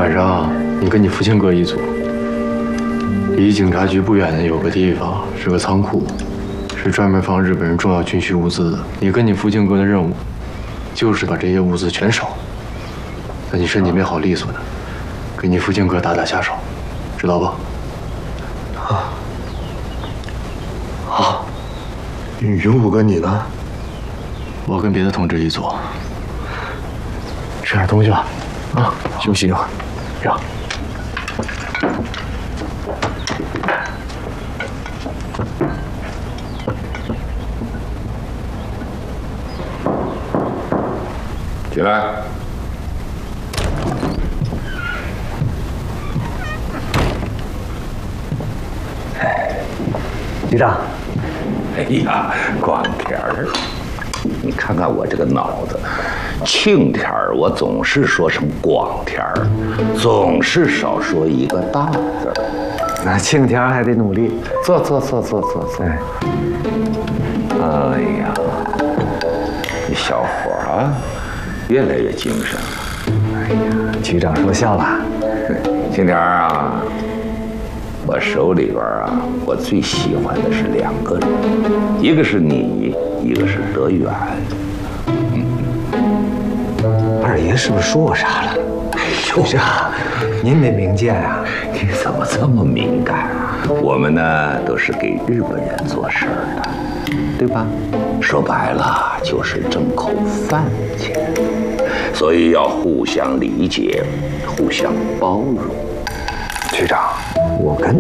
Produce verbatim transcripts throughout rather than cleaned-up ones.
晚上你跟你父亲哥一组，离警察局不远的有个地方是个仓库，是专门放日本人重要军需物资的。你跟你父亲哥的任务，就是把这些物资全烧。等你身体没好利索的，给你父亲哥打打下手，知道吧？ 啊。好。云虎哥，你呢？ 我跟别的同志一组。 吃点东西吧。啊，休息一会儿。让。 起来。 局长。 哎呀，光天儿，你看看我这个脑子，晴天儿我总是说成光天儿，总是少说一个大字儿。 那晴天还得努力。 坐坐坐坐坐坐。哎呀，你小伙啊，越来越精神了。 哎呀，局长说笑了。 晴天儿啊。我手里边啊，我最喜欢的是两个人，一个是你，一个是德远。 嗯、二爷是不是说我啥了？哎呦，局长，您没明鉴啊？ 你怎么这么敏感啊？我们呢都是给日本人做事儿的，对吧？说白了就是挣口饭钱，所以要互相理解，互相包容。 局长。我跟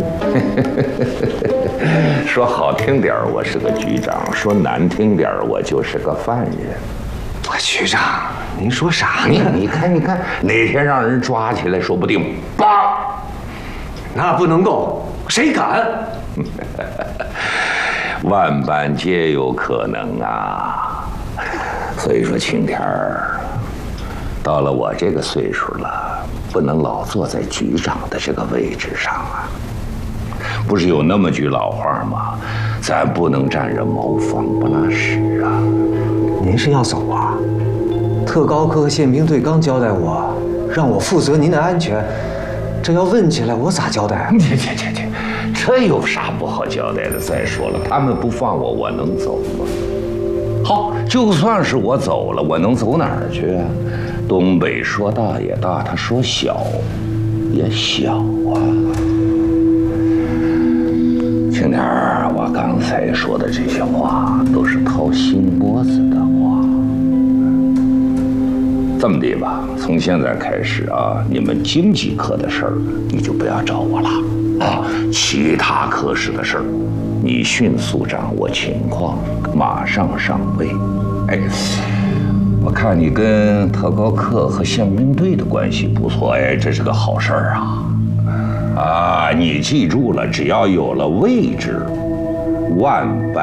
说好听点我是个局长；说难听点我就是个犯人。 局长，您说啥呢？ 你你看，你看，哪天让人抓起来，说不定，叭！ 那不能够，谁敢？ 万般皆有可能啊。所以说，晴天儿，到了我这个岁数了。不能老坐在局长的这个位置上啊！不是有那么句老话吗？咱不能占人茅房不拉屎啊！ 您是要走啊？特高科宪兵队刚交代我，让我负责您的安全，这要问起来，我咋交代啊？ 切切切切，这有啥不好交代的？再说了，他们不放我，我能走吗？好，就算是我走了，我能走哪儿去啊？东北说大也大，他说小也小啊。晴天儿，我刚才说的这些话都是掏心窝子的话。这么的吧，从现在开始啊，你们经济科的事儿你就不要找我了啊，其他科室的事儿，你迅速掌握情况，马上上位。哎。我看你跟特高课和宪兵队的关系不错，哎，这是个好事儿啊！啊，你记住了，只要有了位置，万般